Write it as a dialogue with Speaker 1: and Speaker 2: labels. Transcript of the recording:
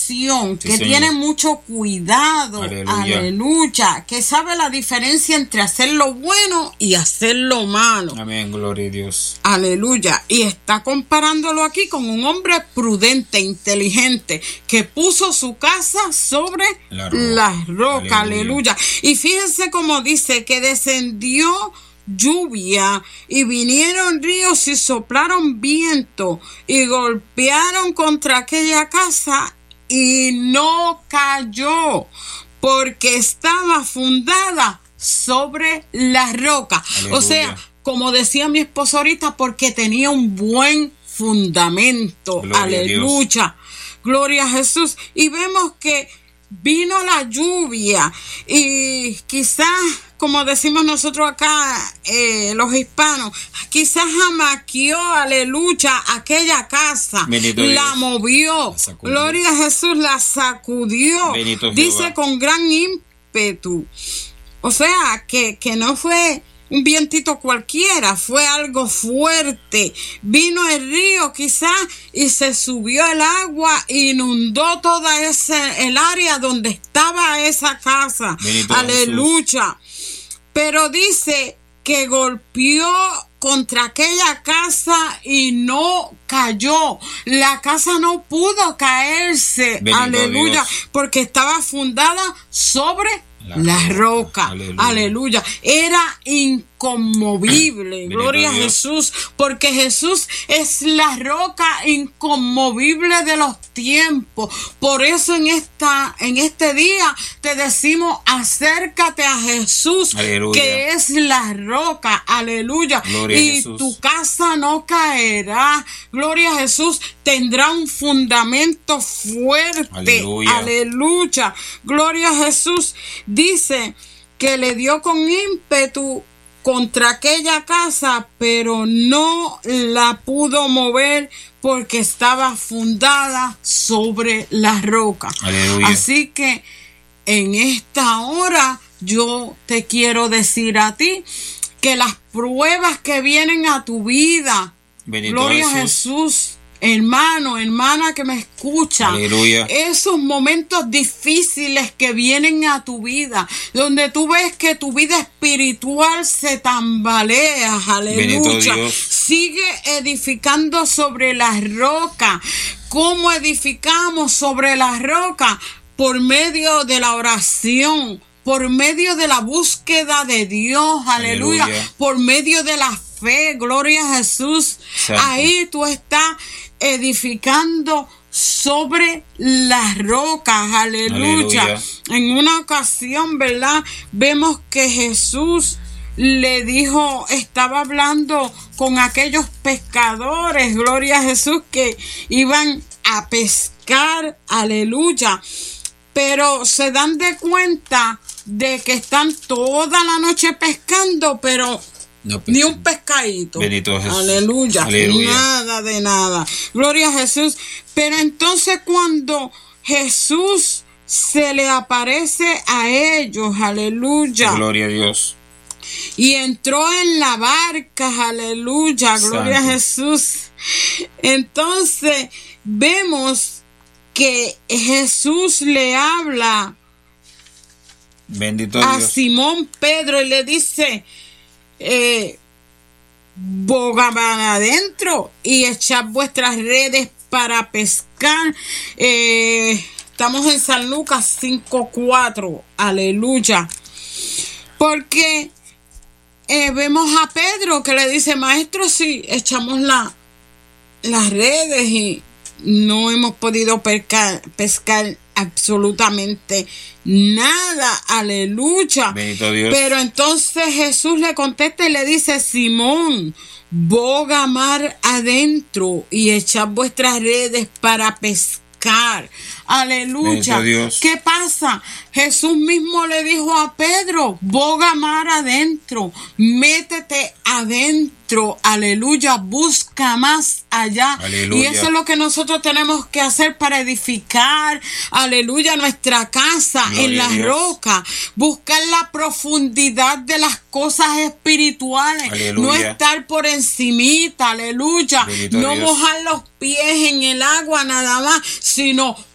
Speaker 1: oración,
Speaker 2: Sí,
Speaker 1: que
Speaker 2: Señor.
Speaker 1: tiene mucho cuidado,
Speaker 2: Aleluya.
Speaker 1: aleluya, que sabe la diferencia entre hacer lo bueno y hacer lo malo.
Speaker 2: Amén, gloria a Dios.
Speaker 1: Aleluya. Y está comparándolo aquí con un hombre prudente, inteligente, que puso su casa sobre la roca. Aleluya. Y fíjense cómo dice que descendió lluvia y vinieron ríos y soplaron viento y golpearon contra aquella casa y no cayó porque estaba fundada sobre la roca.
Speaker 2: Aleluya.
Speaker 1: O sea, como decía mi esposo ahorita, porque tenía un buen fundamento.
Speaker 2: Gloria
Speaker 1: Aleluya. Gloria a Jesús. Y vemos que vino la lluvia y quizás, como decimos nosotros acá, los hispanos, quizás amaqueó, aleluya, aquella casa.
Speaker 2: Bendito
Speaker 1: la
Speaker 2: Dios.
Speaker 1: movió.
Speaker 2: La sacudió.
Speaker 1: Gloria a Jesús, la sacudió.
Speaker 2: Bendito
Speaker 1: Dice
Speaker 2: Jehová.
Speaker 1: con gran ímpetu. O sea, que no fue un vientito cualquiera, fue algo fuerte. Vino el río quizás y se subió el agua, inundó toda el área donde estaba esa casa.
Speaker 2: Bendito
Speaker 1: Aleluya. Pero dice que golpeó contra aquella casa y no cayó. La casa no pudo caerse.
Speaker 2: Bendito
Speaker 1: Aleluya.
Speaker 2: Dios.
Speaker 1: Porque estaba fundada sobre la roca.
Speaker 2: Aleluya.
Speaker 1: Aleluya. Era inconmovible.
Speaker 2: Bendito
Speaker 1: Gloria a
Speaker 2: Dios.
Speaker 1: Jesús. Porque Jesús es la roca inconmovible de los tiempos. Por eso en este día te decimos, acércate a Jesús,
Speaker 2: Aleluya.
Speaker 1: que es la roca. Aleluya.
Speaker 2: Gloria a
Speaker 1: Y
Speaker 2: Jesús.
Speaker 1: tu casa no caerá. Gloria a Jesús. Tendrá un fundamento fuerte.
Speaker 2: Aleluya.
Speaker 1: Aleluya. Gloria a Jesús. Dice que le dio con ímpetu contra aquella casa, pero no la pudo mover porque estaba fundada sobre la roca.
Speaker 2: Aleluya.
Speaker 1: Así que en esta hora yo te quiero decir a ti que las pruebas que vienen a tu vida,
Speaker 2: Bendito
Speaker 1: gloria a
Speaker 2: Jesús.
Speaker 1: Jesús, hermano, hermana que me escucha,
Speaker 2: Aleluya.
Speaker 1: esos momentos difíciles que vienen a tu vida, donde tú ves que tu vida espiritual se tambalea,
Speaker 2: Bendito
Speaker 1: aleluya,
Speaker 2: Dios.
Speaker 1: sigue edificando sobre la roca. ¿Cómo edificamos sobre la roca? Por medio de la oración, por medio de la búsqueda de Dios, aleluya,
Speaker 2: Aleluya.
Speaker 1: por medio de la fe, gloria a Jesús.
Speaker 2: Santo.
Speaker 1: Ahí tú estás edificando sobre las rocas, aleluya.
Speaker 2: Aleluya.
Speaker 1: En una ocasión, ¿verdad? Vemos que Jesús le dijo, estaba hablando con aquellos pescadores, gloria a Jesús, que iban a pescar, aleluya. Pero se dan de cuenta de que están toda la noche pescando, pero
Speaker 2: No,
Speaker 1: ni un pescadito.
Speaker 2: Bendito Jesús.
Speaker 1: Aleluya.
Speaker 2: Aleluya.
Speaker 1: Nada de nada. Gloria a Jesús. Pero entonces cuando Jesús se le aparece a ellos, aleluya,
Speaker 2: Gloria a Dios.
Speaker 1: y entró en la barca, aleluya, gloria
Speaker 2: Santo.
Speaker 1: a Jesús. Entonces vemos que Jesús le habla
Speaker 2: Bendito
Speaker 1: a
Speaker 2: Dios.
Speaker 1: Simón Pedro y le dice, bogan adentro y echad vuestras redes para pescar. Estamos en San Lucas 5:4, aleluya, porque vemos a Pedro que le dice, maestro, si echamos las redes y no hemos podido pescar absolutamente nada, aleluya.
Speaker 2: Bendito Dios.
Speaker 1: Pero entonces Jesús le contesta y le dice, Simón, boga mar adentro y echad vuestras redes para pescar. Aleluya.
Speaker 2: Bendito Dios.
Speaker 1: ¿Qué pasa? Jesús mismo le dijo a Pedro, boga mar adentro, métete adentro, aleluya, busca más allá.
Speaker 2: Aleluya.
Speaker 1: Y eso es lo que nosotros tenemos que hacer para edificar, aleluya, nuestra casa
Speaker 2: Gloria
Speaker 1: en la
Speaker 2: a Dios.
Speaker 1: roca, buscar la profundidad de las cosas espirituales,
Speaker 2: Aleluya.
Speaker 1: no estar por encimita, aleluya,
Speaker 2: Bendito
Speaker 1: no
Speaker 2: Dios.
Speaker 1: mojar los pies en el agua nada más, sino